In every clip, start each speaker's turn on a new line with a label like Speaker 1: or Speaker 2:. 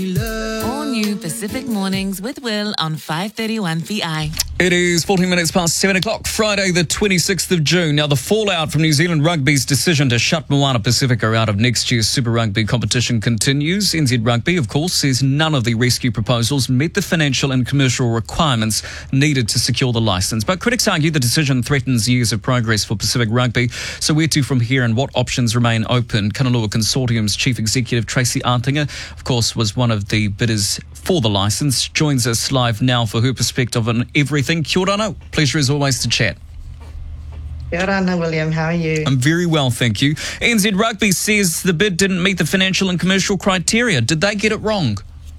Speaker 1: All new Pacific Mornings with Will on 531 VI.
Speaker 2: It is 14 minutes past 7 o'clock, Friday the 26th of June. Now, the fallout from New Zealand Rugby's decision to shut Moana Pacifica out of next year's Super Rugby competition continues. NZ Rugby, of course, says none of the rescue proposals met the financial and commercial requirements needed to secure the licence. But critics argue the decision threatens years of progress for Pacific Rugby. So where to from here and what options remain open? Kanalua Consortium's Chief Executive Tracy Artinga, of course, was one of the bidders for the licence, joins us live now for her perspective on everything. Kia ora, pleasure as always to chat.
Speaker 3: Kia ora, William, how are you?
Speaker 2: I'm very well, thank you. NZ Rugby says the bid didn't meet the financial and commercial criteria. Did they get it wrong?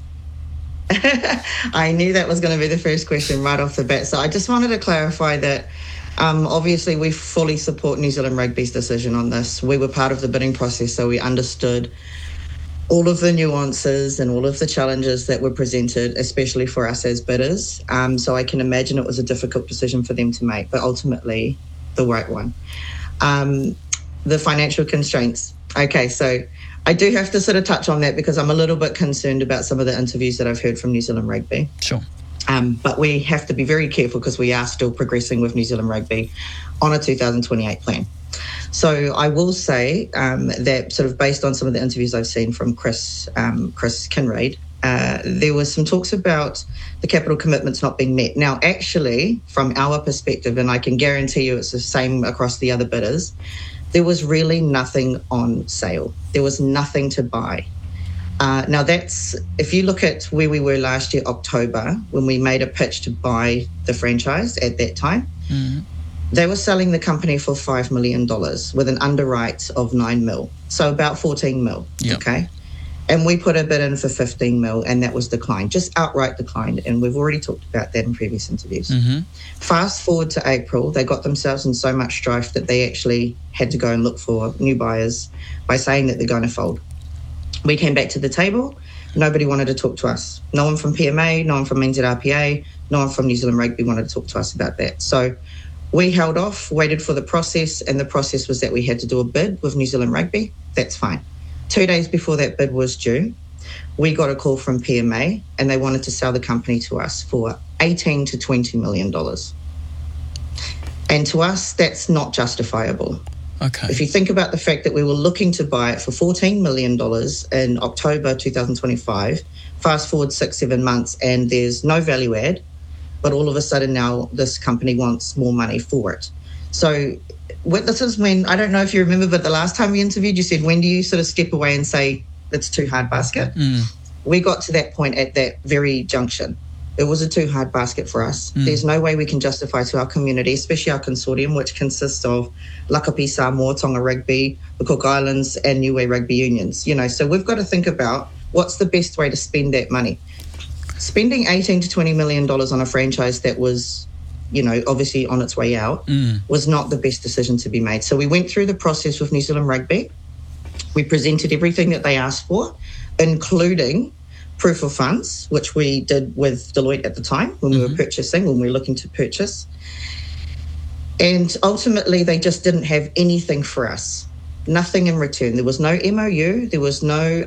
Speaker 3: I knew that was going to be the first question right off the bat. So I just wanted to clarify that obviously we fully support New Zealand Rugby's decision on this. We were part of the bidding process, so we understood all of the nuances and all of the challenges that were presented, especially for us as bidders. So I can imagine it was a difficult decision for them to make, but ultimately the right one. The financial constraints. Okay, so I do have to sort of touch on that because I'm a little bit concerned about some of the interviews that I've heard from New Zealand Rugby.
Speaker 2: Sure.
Speaker 3: But we have to be very careful because we are still progressing with New Zealand Rugby on a 2028 plan. So I will say that sort of based on some of the interviews I've seen from Chris Kinraid, there was some talks about the capital commitments not being met. Now, actually, from our perspective, and I can guarantee you it's the same across the other bidders, there was really nothing on sale. There was nothing to buy. Now, that's if you look at where we were last year, October, when we made a pitch to buy the franchise at that time, they were selling the company for $5 million with an underwrite of 9 mil. So about 14 mil, okay? And we put a bid in for 15 mil and that was declined, just outright declined. And we've already talked about that in previous interviews. Fast forward to April, they got themselves in so much strife that they actually had to go and look for new buyers by saying that they're going to fold. We came back to the table. Nobody wanted to talk to us. No one from PMA, no one from NZRPA, no one from New Zealand Rugby wanted to talk to us about that. So we held off, waited for the process, and the process was that we had to do a bid with New Zealand Rugby. That's fine. 2 days before that bid was due, we got a call from PMA, and they wanted to sell the company to us for $18 to $20 million. And to us, that's not justifiable.
Speaker 2: Okay.
Speaker 3: If you think about the fact that we were looking to buy it for $14 million in October 2025, fast forward 6-7 months, and there's no value add, but all of a sudden now this company wants more money for it. So this is when, I don't know if you remember, but the last time we interviewed, you said, when do you sort of step away and say, it's too hard basket? We got to that point at that very junction. It was a too hard basket for us. There's no way we can justify to our community, especially our consortium, which consists of Lakapi, Samoa, Tonga Rugby, the Cook Islands, and Niue Rugby Unions. You know, so we've got to think about what's the best way to spend that money. Spending $18 to $20 million on a franchise that was, you know, obviously on its way out was not the best decision to be made. So we went through the process with New Zealand Rugby. We presented everything that they asked for, including proof of funds, which we did with Deloitte at the time when we were looking to purchase. And ultimately, they just didn't have anything for us, nothing in return. There was no MOU, there was no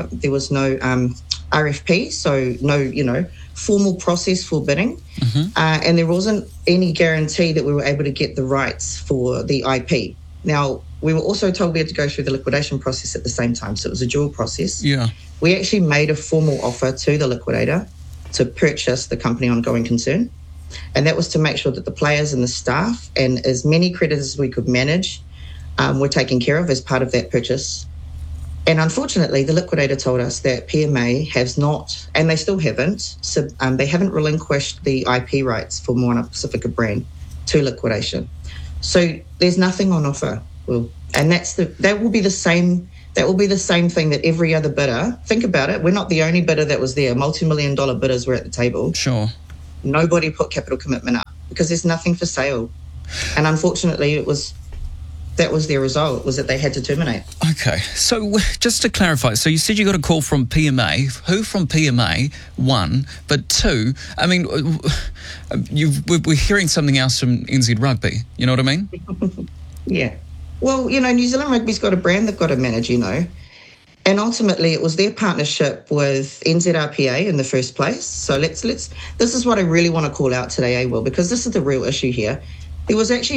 Speaker 3: RFP, so no, you know, formal process for bidding, and there wasn't any guarantee that we were able to get the rights for the IP. Now, we were also told we had to go through the liquidation process at the same time, so it was a dual process. We actually made a formal offer to the liquidator to purchase the company on going concern, and that was to make sure that the players and the staff and as many creditors as we could manage were taken care of as part of that purchase. And unfortunately, the liquidator told us that PMA has not, and they still haven't, they haven't relinquished the IP rights for Moana Pacifica brand to liquidation. So there's nothing on offer, Will. And that will be the same thing that every other bidder, think about it, we're not the only bidder that was there. Multi-million-dollar bidders were at the table.
Speaker 2: Sure.
Speaker 3: Nobody put capital commitment up because there's nothing for sale. And unfortunately, that was their result, was that they had to terminate.
Speaker 2: Okay, so just to clarify, so you said you got a call from PMA. Who from PMA, one, but two, I mean, we're hearing something else from NZ Rugby, you know what I mean?
Speaker 3: Yeah. Well, you know, New Zealand Rugby's got a brand they've got to manage, you know. And ultimately, it was their partnership with NZRPA in the first place. So let's. This is what I really want to call out today, Will, because this is the real issue here. There was actually